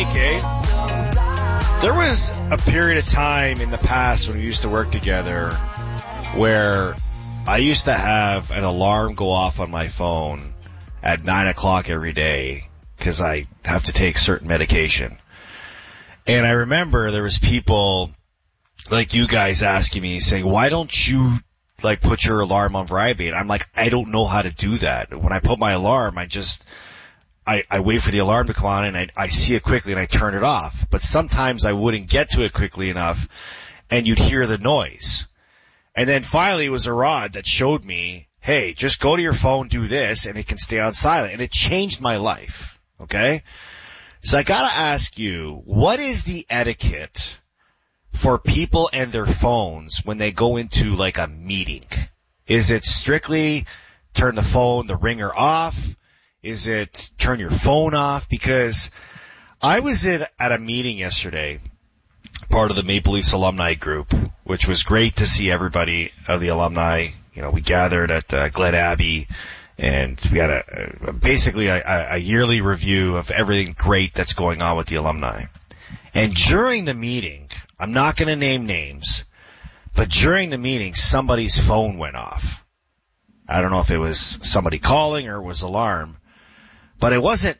Okay. There was a period of time in the past when we used to work together where I used to have an alarm go off on my phone at 9 o'clock every day because I have to take certain medication. And I remember there was people like you guys asking me, saying, why don't you put your alarm on vibrate? I'm like, I don't know how to do that. When I put my alarm, I wait for the alarm to come on and I see it quickly and I turn it off. But sometimes I wouldn't get to it quickly enough and you'd hear the noise. And then finally it was a rod that showed me, hey, just go to your phone, do this, and it can stay on silent. And it changed my life. Okay? So I gotta ask you, what is the etiquette for people and their phones when they go into a meeting? Is it strictly turn the ringer off? Is it turn your phone off? Because I was at a meeting yesterday, part of the Maple Leafs alumni group, which was great to see everybody of the alumni. You know, we gathered at Glen Abbey, and we had basically a yearly review of everything great that's going on with the alumni. And during the meeting, I'm not going to name names, but during the meeting, somebody's phone went off. I don't know if it was somebody calling or it was alarm. But it wasn't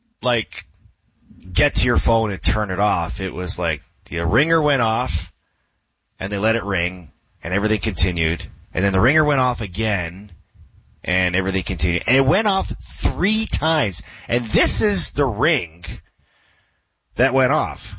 get to your phone and turn it off. It was the ringer went off and they let it ring and everything continued. And then the ringer went off again and everything continued. And it went off 3 times. And this is the ring that went off.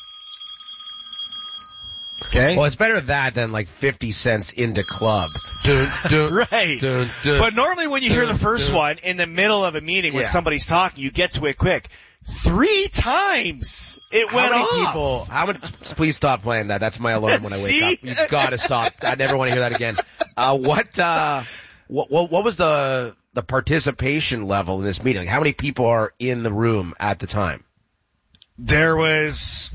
Okay? Well, it's better that than 50 cents into club. Dun, dun, right. Dun, dun, but normally when you hear the first one in the middle of a meeting when somebody's talking, you get to it quick. 3 times it went off. Please stop playing that. That's my alarm when I wake up. You've got to stop. I never want to hear that again. What was the participation level in this meeting? How many people are in the room at the time? There was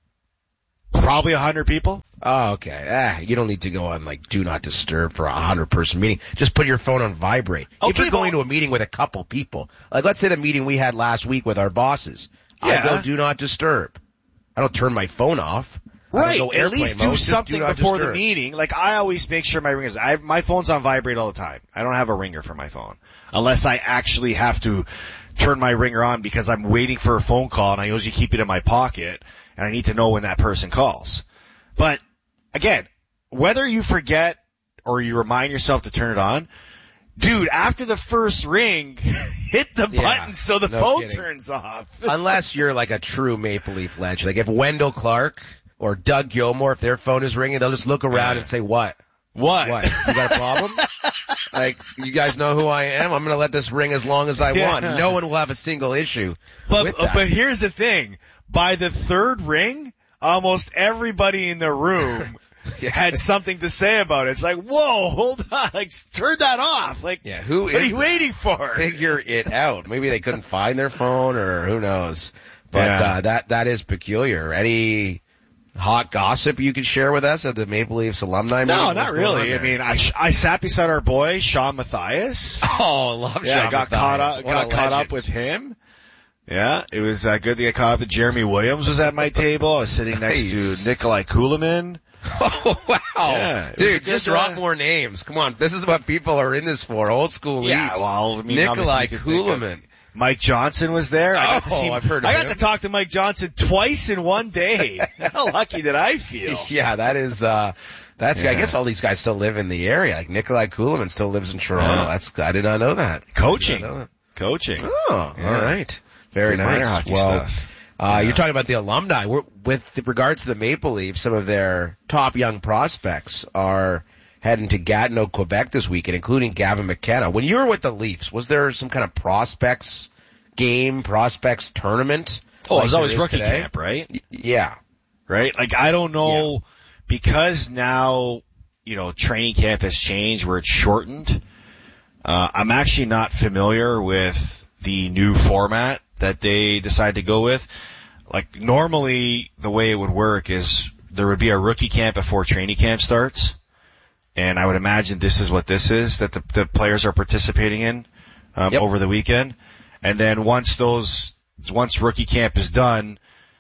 probably 100 people. Oh, okay. You don't need to go on do not disturb for a 100-person meeting. Just put your phone on vibrate. Okay, if you're going to a meeting with a couple people, let's say the meeting we had last week with our bosses, I go do not disturb. I don't turn my phone off. Right. At least do something before the meeting. I always make sure my ringers. My phone's on vibrate all the time. I don't have a ringer for my phone unless I actually have to turn my ringer on because I'm waiting for a phone call and I usually keep it in my pocket and I need to know when that person calls. But again, whether you forget or you remind yourself to turn it on, dude, after the first ring, hit the button so the phone turns off. Unless you're a true Maple Leaf legend. If Wendell Clark or Doug Gilmour, if their phone is ringing, they'll just look around and say, what? What? You got a problem? You guys know who I am? I'm going to let this ring as long as I want. No one will have a single issue with that. But here's the thing. By the third ring, almost everybody in the room had something to say about it. It's whoa, hold on, turn that off. What are you waiting for? Figure it out. Maybe they couldn't find their phone or who knows. But that is peculiar. Any hot gossip you could share with us at the Maple Leafs alumni meeting? No, not really. I mean, I sat beside our boy, Sean Mathias. Oh, I love Sean Mathias. Got caught up with him. Yeah, it was good to get caught up with Jeremy Williams was at my table. I was sitting next to Nikolai Kulemin. Oh, wow. Yeah, dude, just drop more names. Come on. This is what people are in this for. Old school Leafs. Yeah, well, I mean, Nikolai Kulemin. Mike Johnson was there. I got to see. I've heard of I him. got to talk to Mike Johnson twice in one day. How lucky did I feel? Yeah, that is, I guess all these guys still live in the area. Nikolai Kulemin still lives in Toronto. I did not know that. Coaching. Oh, all right. Very nice. Well, you're talking about the alumni. With regards to the Maple Leafs, some of their top young prospects are heading to Gatineau, Quebec this weekend, including Gavin McKenna. When you were with the Leafs, was there some kind of prospects tournament? Oh, it was always rookie camp, right? Yeah. Right? I don't know, because now, training camp has changed where it's shortened. I'm actually not familiar with the new format that they decide to go with. Normally the way it would work is there would be a rookie camp before training camp starts. And I would imagine this is what this is that the players are participating in, over the weekend. And then once rookie camp is done,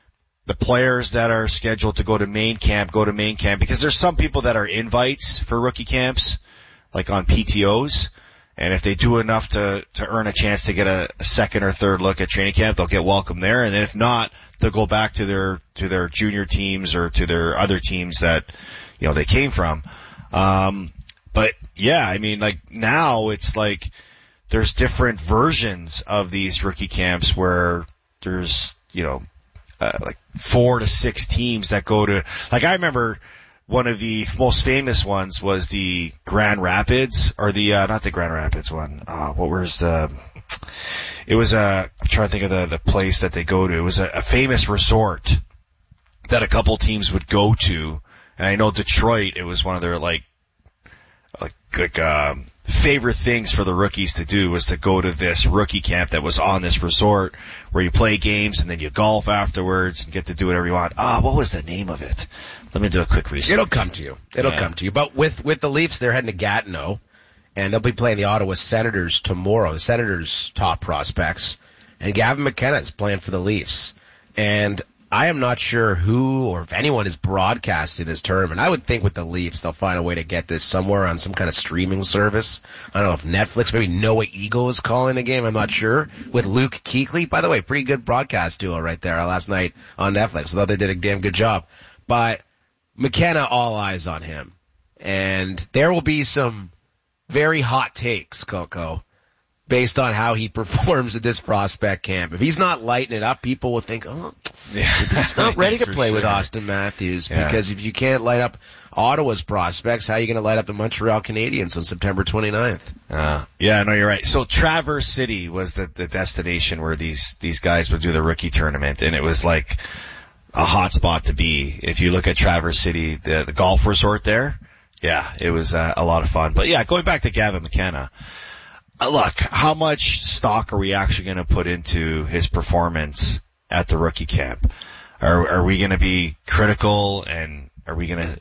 the players that are scheduled to go to main camp, because there's some people that are invites for rookie camps, like on PTOs. And if they do enough to earn a chance to get a second or third look at training camp, they'll get welcome there. And then if not, they'll go back to their junior teams or to their other teams that, they came from. But yeah, I mean, like now it's like there's different versions of these rookie camps where there's, like 4 to 6 teams that go to, like I remember one of the most famous ones was the Grand Rapids, or the, not the Grand Rapids one. I'm trying to think of the place that they go to. It was a famous resort that a couple teams would go to. And I know Detroit, it was one of their favorite things for the rookies to do was to go to this rookie camp that was on this resort where you play games and then you golf afterwards and get to do whatever you want. What was the name of it? Let me do a quick research. It'll come to you. Come to you. But with the Leafs, they're heading to Gatineau, and they'll be playing the Ottawa Senators tomorrow. The Senators' top prospects, and Gavin McKenna is playing for the Leafs. And I am not sure who or if anyone is broadcasting this tournament. I would think with the Leafs, they'll find a way to get this somewhere on some kind of streaming service. I don't know if Netflix, maybe Noah Eagle is calling the game. I'm not sure. With Luke Kuechly. By the way, pretty good broadcast duo right there last night on Netflix. I thought they did a damn good job. But McKenna, all eyes on him. And there will be some very hot takes, Coco, based on how he performs at this prospect camp. If he's not lighting it up, people will think, he's not ready to play with Austin Matthews. Yeah. Because if you can't light up Ottawa's prospects, how are you going to light up the Montreal Canadiens on September 29th? Yeah, no, you're right. So Traverse City was the destination where these guys would do the rookie tournament, and it was like a hot spot to be. If you look at Traverse City, the golf resort there, yeah, it was a lot of fun. But yeah, going back to Gavin McKenna, look, how much stock are we actually going to put into his performance at the rookie camp? Are we going to be critical, and are we going to